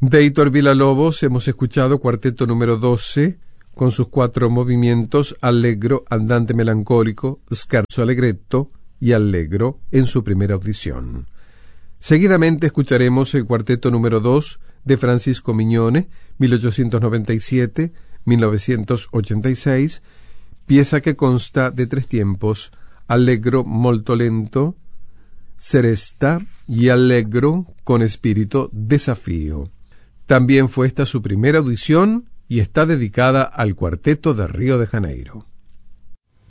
De Heitor Villa-Lobos hemos escuchado cuarteto número 12, con sus 4 movimientos, allegro, andante melancólico, scherzo allegretto y allegro, en su primera audición. Seguidamente escucharemos el cuarteto número 2 de Francisco Mignone, 1897-1986, pieza que consta de 3 tiempos, allegro molto lento, seresta y allegro con espíritu desafío. También fue esta su primera audición y está dedicada al cuarteto de Río de Janeiro.